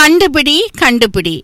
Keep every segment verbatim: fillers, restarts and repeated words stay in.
கண்டுபிடி கண்டுபிடி.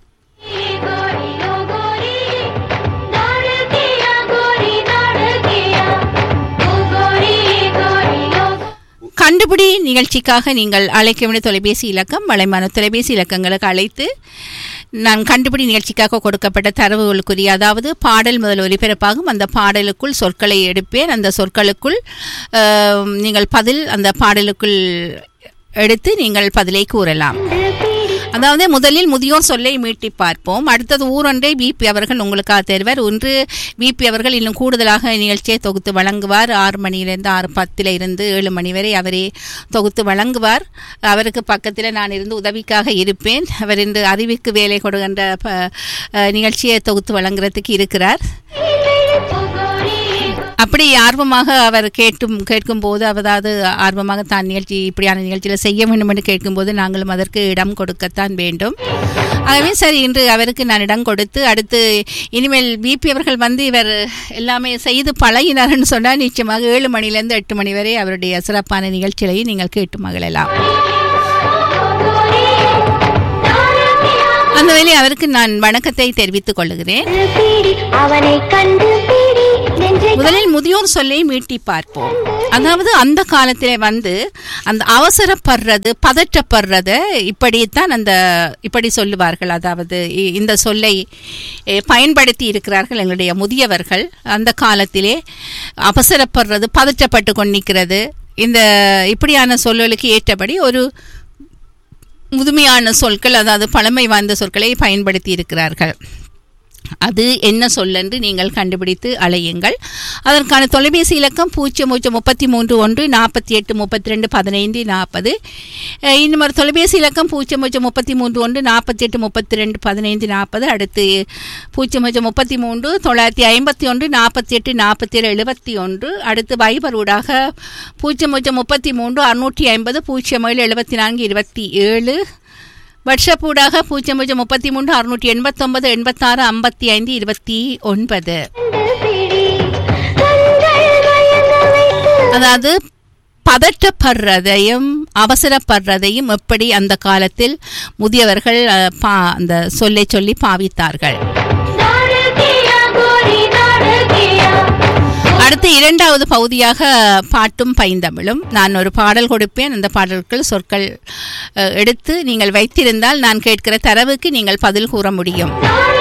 கண்டுபிடி நிகழ்ச்சிக்காக நீங்கள் அழைக்க வேண்டிய தொலைபேசி இலக்கம் வலைமான தொலைபேசி இலக்கங்களுக்கு அழைத்து நான் கண்டுபிடி நிகழ்ச்சிக்காக கொடுக்கப்பட்ட தரவுகளுக்குரிய, அதாவது பாடல் முதல் ஒலிபரப்பாகும் அந்த பாடலுக்குள் சொற்களை எடுப்பேன். அந்த சொற்களுக்குள் நீங்கள் பதில் அந்த பாடலுக்குள் எடுத்து நீங்கள் பதிலை கூறலாம். அதாவது முதலில் முதியோர் சொல்லை மீட்டி பார்ப்போம். அடுத்தது ஊரொன்றை பிபி அவர்கள் உங்களுக்காக தேர்வார். ஒன்று பிபி அவர்கள் இன்னும் கூடுதலாக நிகழ்ச்சியை தொகுத்து வழங்குவார். ஆறு மணியிலிருந்து ஆறு பத்தில் இருந்து ஏழு மணி வரை அவரே தொகுத்து வழங்குவார். அவருக்கு பக்கத்தில் நான் இருந்து உதவிக்காக இருப்பேன். அவர் இன்று அறிவிக்கு வேலை கொடுக்கின்ற நிகழ்ச்சியை தொகுத்து வழங்குறதுக்கு இருக்கிறார். அப்படி ஆர்வமாக அவர் கேட்டும் கேட்கும்போது அதாவது ஆர்வமாக தான் நிகழ்ச்சி இப்படியான நிகழ்ச்சியில் செய்ய வேண்டும் என்று கேட்கும்போது நாங்களும் அதற்கு இடம் கொடுக்கத்தான் வேண்டும். ஆகவே சரி, இன்று அவருக்கு நான் இடம் கொடுத்து அடுத்து இனிமேல் பிபி அவர்கள் வந்து இவர் எல்லாமே செய்து பழகினார்னு சொன்னால் நிச்சயமாக ஏழு மணிலேருந்து எட்டு மணி வரை அவருடைய சிறப்பான நிகழ்ச்சிகளையும் நீங்கள் கேட்டு மகிழலாம். அந்த வேளை அவருக்கு நான் வணக்கத்தை தெரிவித்துக் கொள்கிறேன். முதலில் முதியோர் சொல்லை மீட்டி பார்ப்போம். அதாவது அந்த காலத்திலே வந்து அந்த அவசரப்படுறது பதற்றப்படுறது இப்படித்தான் அந்த இப்படி சொல்லுவார்கள். அதாவது இந்த சொல்லை பயன்படுத்தி இருக்கிறார்கள் எங்களுடைய முதியவர்கள். அந்த காலத்திலே அவசரப்படுறது பதற்றப்பட்டு கொண்டிருக்கிறது இந்த இப்படியான சொல்லுகளுக்கு ஏற்றபடி ஒரு முதுமையான சொற்கள், அதாவது பழமை வாய்ந்த சொற்களை பயன்படுத்தி இருக்கிறார்கள். அது என்ன சொல்லென்று நீங்கள் கண்டுபிடித்து அழையுங்கள். அதற்கான தொலைபேசி இலக்கம் பூஜ்ஜியம் பூஜ்ஜியம் முப்பத்தி மூன்று ஒன்று நாற்பத்தி எட்டு முப்பத்தி ரெண்டு பதினைந்து நாற்பது. இன்னும் ஒரு தொலைபேசி இலக்கம் பூஜ்ஜியம் பூஜ்ஜியம் முப்பத்தி மூன்று ஒன்று நாற்பத்தி எட்டு முப்பத்தி ரெண்டு பதினைந்து நாற்பது. அடுத்து பூஜ்ஜியம் பூஜ்ஜியம் முப்பத்தி மூன்று தொள்ளாயிரத்தி ஐம்பத்தி ஒன்று நாற்பத்தி எட்டு நாற்பத்தி ஏழு எழுபத்தி ஒன்று. அடுத்து வைபர் ஊடாக பூஜ்ஜியம் பூஜ்ஜியம் முப்பத்தி மூன்று அறுநூற்றி ஐம்பது பூஜ்ஜியம் ஏழு எழுபத்தி நான்கு இருபத்தி ஏழு. வாட்ஸ்அப் ஊடாக பூஜ்ஜியம் பூஜ்ஜியம் முப்பத்தி மூன்று அறுநூற்றி எண்பத்தி ஒன்பது எண்பத்தாறு ஐம்பத்தி ஐந்து இருபத்தி ஒன்பது. அதாவது பதற்றப்படுறதையும் அவசரப்படுறதையும் எப்படி அந்த காலத்தில் முதியவர்கள் அந்த சொல்லை சொல்லி பாவித்தார்கள். அடுத்து இரண்டாவது பகுதியாக பாட்டும் பைந்தமிழும். நான் ஒரு பாடல் கொடுப்பேன். அந்த பாடல்கள் சொற்கள் எடுத்து நீங்கள் வைத்திருந்தால் நான் கேட்கிற தரவுக்கு நீங்கள் பதில் கூற முடியும்.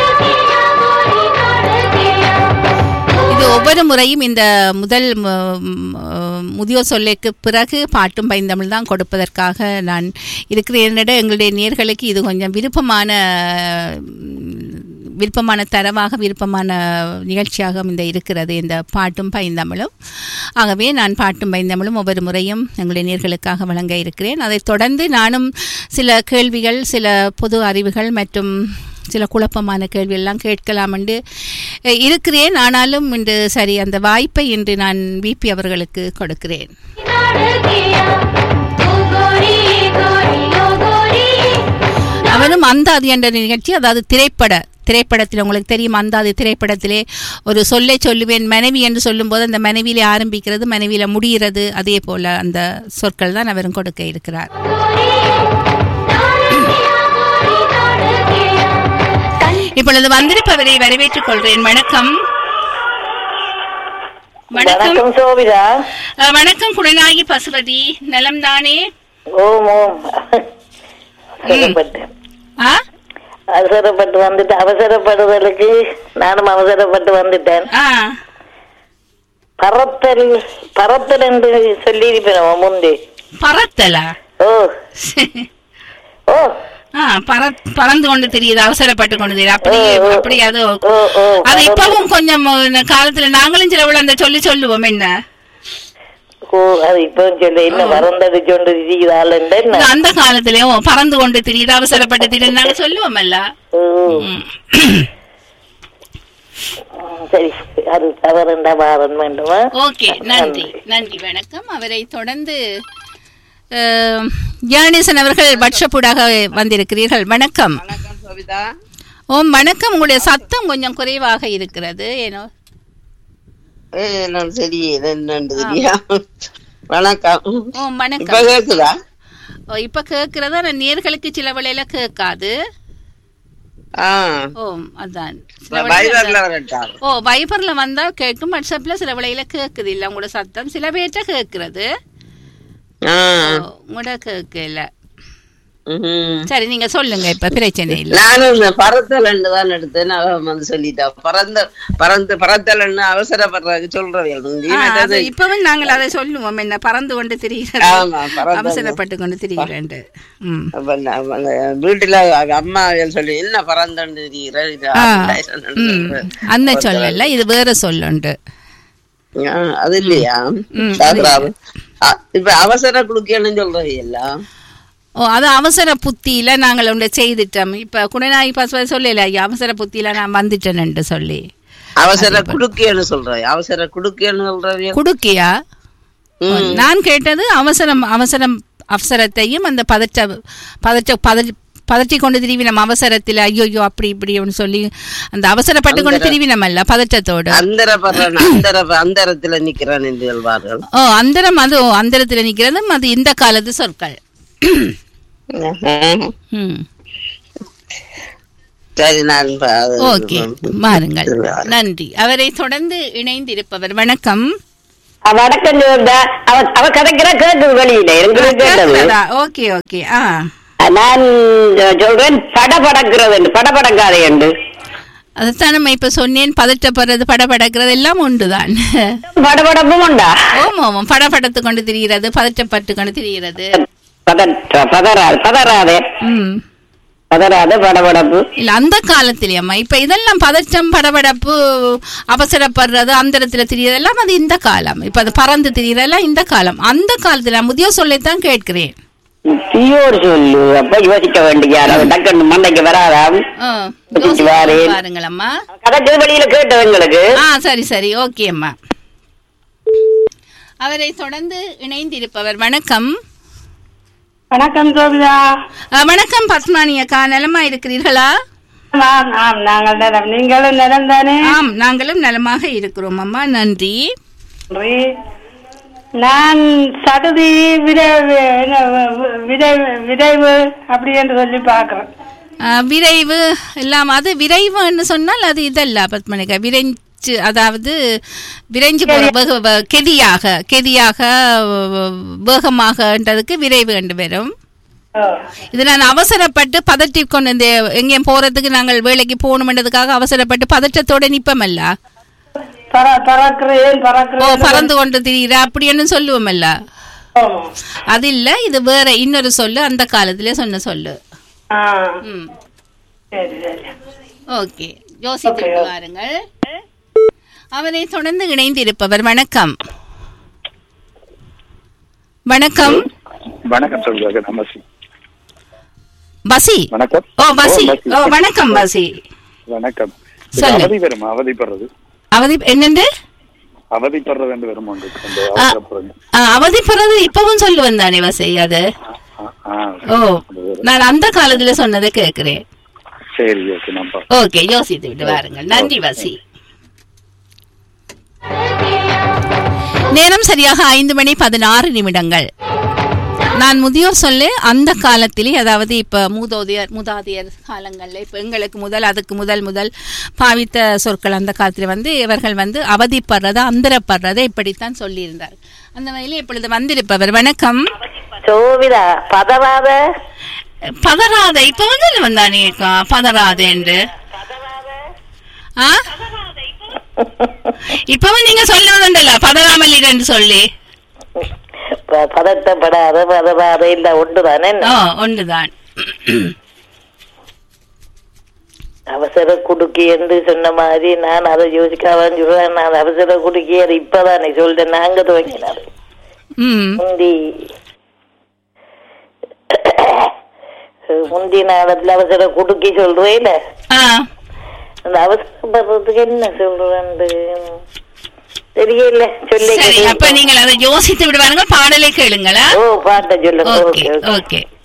இது ஒவ்வொரு முறையும் இந்த முதல் முதியோர் சொல்லைக்கு பிறகு பாட்டும் பைந்தமிழ் தான் கொடுப்பதற்காக நான் இருக்கிறேன். எங்களுடைய நேயர்களுக்கு இது கொஞ்சம் விருப்பமான விருப்பமான தரவாக விருப்பமான நிகழ்ச்சியாக இந்த இருக்கிறது இந்த பாட்டும் பைந்தமிழும். ஆகவே நான் பாட்டும் பைந்தமிழும் ஒவ்வொரு முறையும் எங்களுடைய நேயர்களுக்காக வழங்க இருக்கிறேன். அதைத் தொடர்ந்து நானும் சில கேள்விகள், சில பொது அறிவுகள் மற்றும் சில குழப்பமான கேள்வியெல்லாம் கேட்கலாம் என்று இருக்கிறேன். ஆனாலும் இன்று சரி அந்த வாய்ப்பை இன்று நான் பிபி அவர்களுக்கு கொடுக்கிறேன். அவரும் அந்தாதி என்ற நிகழ்ச்சி, அதாவது திரைப்பட திரைப்படத்தில் உங்களுக்கு தெரியும் அந்தாதி திரைப்படத்திலே ஒரு சொல்லை சொல்லுவேன் மனைவி என்று சொல்லும்போது அந்த மனைவியிலே ஆரம்பிக்கிறது மனைவியில முடிகிறது. அதே போல அந்த சொற்கள் தான் அவரும் கொடுக்க இருக்கிறார். இப்பொழுது வந்திருப்பவரை வரவேற்றுக் கொள்கிறேன். வணக்கம். வணக்கம் சோபிதா. வணக்கம் குணநாயகி பசுபதி. நலம் தானே? ஓம் ஓம். அவசரப்பட்டு வந்துட்டு அவசரப்படுதலுக்கு நானும் அவசரப்பட்டு வந்துட்டேன். பறத்தல் பறத்தல் என்று சொல்லி இருப்பேன் முந்தி. பறத்தலா? ஓ ஓ பறந்து கொண்டு தெரியுது, அவசரப்பட்டு கொண்டு தெரியுது. அப்படி அப்படி அது அது இப்பவும் கொஞ்சம் காலத்துல நாங்களும் சில அந்த சொல்லி சொல்லுவோம். என்ன அந்த காலத்திலயும் பறந்து கொண்டு தெரியுது, அவசரப்பட்டு தெரியுது நாங்க சொல்லுவோம் அல்ல. ஓகே, நன்றி நன்றி வணக்கம். அவரை தொடர்ந்து ஜெகணேசன் அவர்கள் வாட்ஸ்அப்பூடாக வந்திருக்கிறீர்கள். வணக்கம். ஓம் வணக்கம். உங்களுடைய சத்தம் கொஞ்சம் குறைவாக இருக்கிறது. ஏனோ தெரியல. வணக்கம். ஓம் வணக்கம். ஓ, இப்ப கேக்குறதா நான் நேர்களுக்கு சில வேளையில கேட்காது. ஓ அதான் ஓ வைபர்ல வந்தா கேட்கும், வாட்ஸ்அப்ல சில வேளையில கேக்குது இல்ல உங்களோட சத்தம், சில பேர்ட்ட கேக்குறது உங்களோட கேட்கல. சரி நீங்க சொல்லுங்க, இப்ப பிரச்சனை இல்ல. நானும் பறத்தலன்னு தான் எடுத்தேன், வந்து சொல்லிட்டா பறந்த பறந்து பறத்தலன்னு அவசரப்படுறதுக்கு சொல்றேன். இப்பவும் நாங்கள் அதை சொல்லுவோம், என்ன பறந்து கொண்டு திரிகிறேன், அவசரப்பட்டு கொண்டு திரிகிறேன். வீட்டுல அம்மா சொல்லி என்ன பறந்து அந்த சொல்லல, இது வேற சொல்லுண்டு. அது இல்லையா? இப்ப அவசர குடுக்கணும்னு சொல்றது எல்லாம். ஓ அது அவசர புத்தியில நாங்கள் ஒன்றை செய்துட்டோம். இப்ப குணநாயகி பாச சொல்லல, அவசர புத்தியில நான் வந்துட்டேன்னு சொல்லி அவசர குடுக்கியன்னு சொல்றேன். அவசர குடுக்கியன்னு சொல்றேன். குடுக்கியா? நான் கேட்டது அவசரம், அவசரம் அவசரத்தையும் அந்த பதற்ற பதற்ற பத பதற்றி கொண்டு திருவி நம்ம அவசரத்தில் ஐயோ அப்படி இப்படி சொல்லி அந்த அவசரப்பட்டு கொண்டு திருவி நம்ம அல்ல பதற்றத்தோடு அந்தரத்துல நிக்கிறேன் என்று சொல்வார்கள். ஓ அந்தரம், அது அந்தரத்துல நிக்கிறதும் அது இந்த காலத்து சொற்கள். ஓகே மாறுங்கள், நன்றி. அவரை தொடர்ந்து இணைந்திருப்பவர் வணக்கம். வணக்கம். அவ கதைக்கிற கேட்குது வெளியில எங்களுக்கு. Okay okay. ஆ நான் சொல்றேன் படபடக்கிறது, படபடங்காதை என்று. அதுதான் நம்ம இப்ப சொன்னேன், பதற்றப்படுறது படபடக்கிறது எல்லாம் உண்டுதான். படபடப்பும் உண்டா? ஓம் ஓம் படபடத்து கொண்டு திரிகிறது, பதற்றப்பட்டு கொண்டு திரிகிறது. இல்ல அந்த காலத்திலேயம்மா. இப்ப இதெல்லாம் பதற்றம் படபடப்பு அவசரப்படுறது அந்தரத்துல திரியதெல்லாம் அது இந்த காலம். இப்ப அது பறந்து திரியதெல்லாம் இந்த காலம். அந்த காலத்துல முதியோர் சொல்லைத்தான் கேட்கிறேன். சொல்லு அப்ப யோசிக்க வேண்டிய மண்டைக்கு வராதாம். பாருங்களம்மா வெளியில கேட்டவங்களுக்கு. ஆ சரி சரி ஓகே அம்மா. அவரை தொடர்ந்து இணைந்திருப்பவர் வணக்கம். வணக்கம் சோபிதா. வணக்கம் பத்மானி அக்கா, நலமா இருக்கிறீர்களா? ஆம் நாங்கள் நலம், நீங்களும் நலம் தானே? ஆம் நாங்களும் நலமாக இருக்கிறோம் அம்மா, நன்றி. நான் சடுதி விரைவு விரைவு அப்படி என்று சொல்லி பாக்குறேன். விரைவு எல்லாம் அது விரைவுன்னு சொன்னால் அது இதல்ல பத்மனிகா, விரைஞ்சு அதாவது விரைஞ்சு போற கெதியாக கெதியாக வேகமாகன்றதுக்கு விரைவு என்று வரும். இது நான் அவசரப்பட்டு பதற்றி கொண்டு இந்த எங்கேயும் போறதுக்கு நாங்கள் வேலைக்கு போகணும்ன்றதுக்காக அவசரப்பட்டு பதற்றத்தோட நிப்பமல்ல, பறந்து கொண்டு திரியிற அப்படின்னு சொல்லுவோமல்ல, அது இல்ல, இது வேற இன்னொரு சொல்லு, அந்த காலத்திலே சொன்ன சொல்லு. ஓகே யோசித்து வாருங்கள். அவரை தொடர்ந்து இணைந்து இருப்பவர் வணக்கம். வணக்கம். வணக்கம் சொல்லுங்க. நமஸ்தி. பசி. வணக்கம். ஓ பசி. ஓ வணக்கம் பசி. வணக்கம். அவதி வரும், அவதிப்படுறது. அவதி என்னண்டு? அவதிப்படுறது என்று வரும். அவதிப்படுறது இப்பவும் சொல்லுவேன் தானே வசி அது. ஓ நான் அந்த காலத்துல சொன்னதை கேட்கிறேன். சரி ஓகே நம்பா. ஓகே யோசித்து விட்டு வாருங்கள். நன்றி வசி. நேரம் சரியாக ஐந்து மணி பதினாறு நிமிடங்கள். நான் முதியோர் சொல்ல அந்த காலத்திலே, அதாவது இப்ப மூதோதியர் மூதாதையர் காலங்கள்ல இப்ப எங்களுக்கு முதல் அதுக்கு முதல் முதல் பாவித்த சொற்கள் அந்த காலத்துல வந்து இவர்கள் வந்து அவதிப்படுறத அந்தரப்படுறதை இப்படித்தான் சொல்லியிருந்தார். அந்த வகையில இப்பொழுது வந்திருப்பவர் வணக்கம். சோவிதா பதறாத பதறாத இப்ப வந்து வந்தானே பதறாத என்று. ஆ இப்பவும் நீங்க சொல்லுவதுண்டல்ல பதறாமல் என்று சொல்லி. பதட்டப்படாத பதறாத இல்ல ஒன்றுதானே? ஒன்றுதான். அவசர குடுக்கி என்று சொன்ன மாதிரி நான் அதை யோசிக்காதான் சொல்றேன். நான் அவசர குடுக்கி அது இப்பதானே சொல்றேன். நாங்க துவங்கினாரு முந்தி முந்தி நாளத்துல அவசர குடுக்கி சொல்றேன். அந்த அவசரப்படுறதுக்கு என்ன சொல்றேன் தெரியல. சொல்லி அப்ப நீங்கள் அதை யோசித்து விடுவாங்க. பாடலை கேளுங்களா? ஓ பாட்ட சொல்லுங்க. Okay okay.